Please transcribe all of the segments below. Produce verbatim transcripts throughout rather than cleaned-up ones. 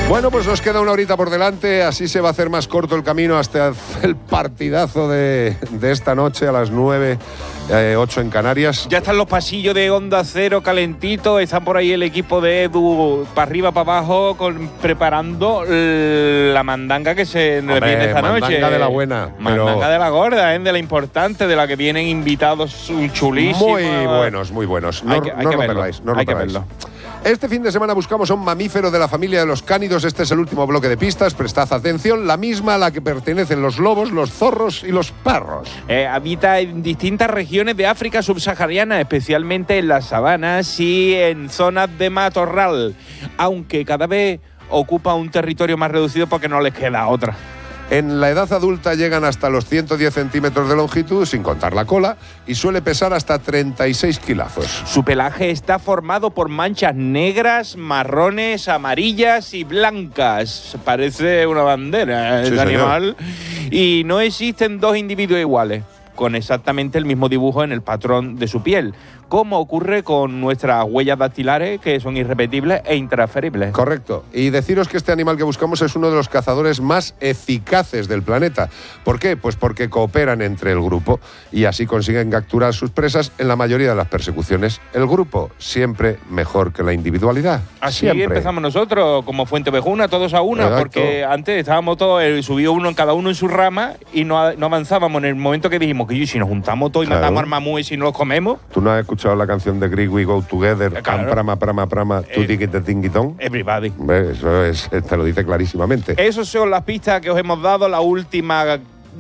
Bueno, pues nos queda una horita por delante, así se va a hacer más corto el camino hasta el partidazo de, de esta noche a las nueve, eh, ocho en Canarias. Ya están los pasillos de Onda Cero calentitos, están por ahí el equipo de Edu para arriba, para abajo, con, preparando la mandanga que se nos viene esta noche. Mandanga de la buena. Mandanga pero... de la gorda, ¿eh? De la importante, de la que vienen invitados chulísimos. Muy buenos, muy buenos. No, hay que, hay no que lo verlo, perdáis, no hay lo que perdáis. verlo. Este fin de semana buscamos a un mamífero de la familia de los cánidos. Este es el último bloque de pistas. Prestad atención. La misma a la que pertenecen los lobos, los zorros y los perros. Eh, habita en distintas regiones de África subsahariana, especialmente en las sabanas y en zonas de matorral. Aunque cada vez ocupa un territorio más reducido porque no les queda otra. En la edad adulta llegan hasta los ciento diez centímetros de longitud, sin contar la cola, y suele pesar hasta treinta y seis kilazos. Su pelaje está formado por manchas negras, marrones, amarillas y blancas. Parece una bandera sí, de señor. animal. Y no existen dos individuos iguales, con exactamente el mismo dibujo en el patrón de su piel, como ocurre con nuestras huellas dactilares, que son irrepetibles e intransferibles. Correcto. Y deciros que este animal que buscamos es uno de los cazadores más eficaces del planeta. ¿Por qué? Pues porque cooperan entre el grupo y así consiguen capturar sus presas en la mayoría de las persecuciones. El grupo siempre mejor que la individualidad. Así siempre. Empezamos nosotros, como Fuente Vejuna, todos a una, Exacto. Porque antes estábamos todos, eh, subió uno en cada uno en su rama y no, no avanzábamos. En el momento que dijimos que si nos juntamos todos y claro. matamos al mamú y si no los comemos. ¿Tú no has escuchado la canción de Greek We Go Together? Claro. Can prama, prama, prama, Eh, tuti que te tinguitón. Everybody. Eso es, te lo dice clarísimamente. Esas son las pistas que os hemos dado. La última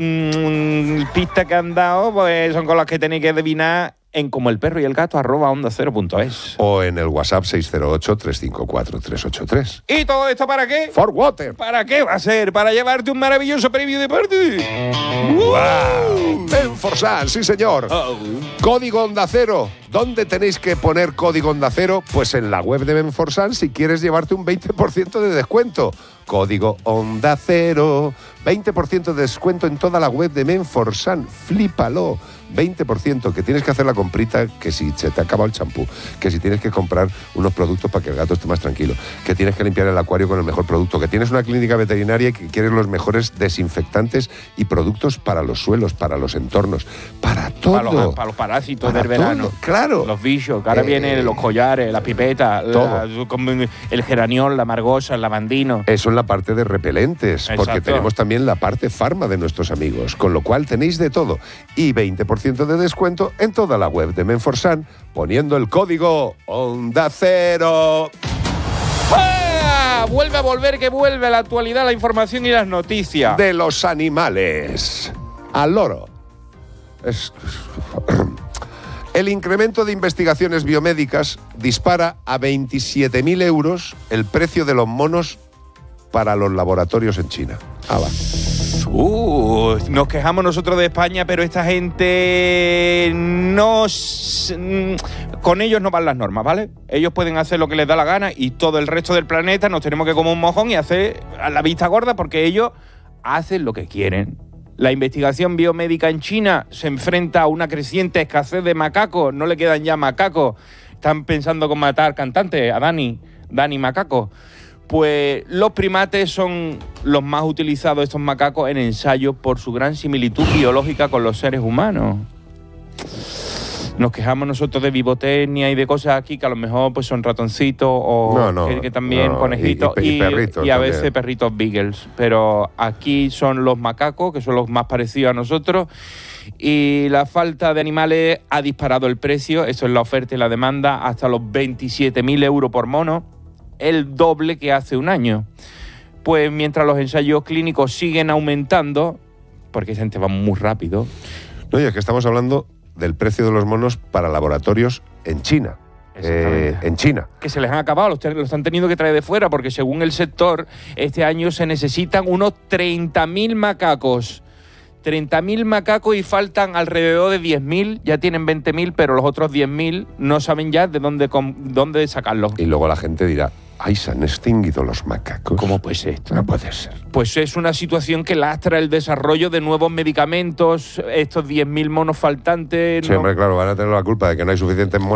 mmm, pista que han dado pues son con las que tenéis que adivinar en como el perro y el gato arroba onda cero punto es. O en el WhatsApp seis cero ocho, tres cinco cuatro, tres ocho tres. ¿Y todo esto para qué? For Water. ¿Para qué va a ser? ¿Para llevarte un maravilloso premio de parte? ¡Wow! Menforsan, sí señor. Oh. Código Onda Cero. ¿Dónde tenéis que poner código Onda Cero? Pues en la web de Menforsan si quieres llevarte un veinte por ciento de descuento. Código Onda Cero. veinte por ciento de descuento en toda la web de Menforsan. Flípalo. veinte por ciento, que tienes que hacer la comprita, que si se te ha acabado el champú, que si tienes que comprar unos productos para que el gato esté más tranquilo, que tienes que limpiar el acuario con el mejor producto, que tienes una clínica veterinaria y que quieres los mejores desinfectantes y productos para los suelos, para los entornos, para todo. Para los, para los parásitos Para del verano. todo, claro. Los bichos, que ahora Eh, vienen los collares, las pipetas, la, el geraniol, la margosa, el lavandino. Eso en la parte de repelentes, Exacto. porque tenemos también la parte farma de nuestros amigos, con lo cual tenéis de todo. Y veinte por ciento de descuento en toda la web de Menforsan, poniendo el código Onda Cero. ¡Ah! Vuelve a volver, que vuelve a la actualidad, la información y las noticias. De los animales al loro. Es... El incremento de investigaciones biomédicas dispara a veintisiete mil euros el precio de los monos para los laboratorios en China. Ah, va. Uh, nos quejamos nosotros de España, pero esta gente no... Con ellos no van las normas, ¿vale? Ellos pueden hacer lo que les da la gana y todo el resto del planeta nos tenemos que comer un mojón y hacer a la vista gorda porque ellos hacen lo que quieren. La investigación biomédica en China se enfrenta a una creciente escasez de macacos. No le quedan ya macacos. Están pensando con matar cantantes, a Dani, Dani Macaco. Pues los primates son los más utilizados, estos macacos, en ensayos por su gran similitud biológica con los seres humanos. Nos quejamos nosotros de vivotecnia y de cosas aquí que a lo mejor pues son ratoncitos o no, no, que, que también no, conejitos y, y, y, y, perritos y a también. veces perritos beagles. Pero aquí son los macacos, que son los más parecidos a nosotros. Y la falta de animales ha disparado el precio, eso es la oferta y la demanda, hasta los veintisiete mil euros por mono, el doble que hace un año. Pues mientras los ensayos clínicos siguen aumentando, porque esa gente va muy rápido. No, y es que estamos hablando del precio de los monos para laboratorios en China. Eh, en China. Que se les han acabado, los, los han tenido que traer de fuera, porque según el sector, este año se necesitan unos treinta mil macacos. treinta mil macacos y faltan alrededor de diez mil, ya tienen veinte mil, pero los otros diez mil no saben ya de dónde, dónde sacarlos. Y luego la gente dirá, ¡ay, se han extinguido los macacos! ¿Cómo puede ser esto? No puede ser. Pues es una situación que lastra el desarrollo de nuevos medicamentos, estos diez mil monos faltantes. Sí, no... hombre, claro, van a tener la culpa de que no hay suficientes monos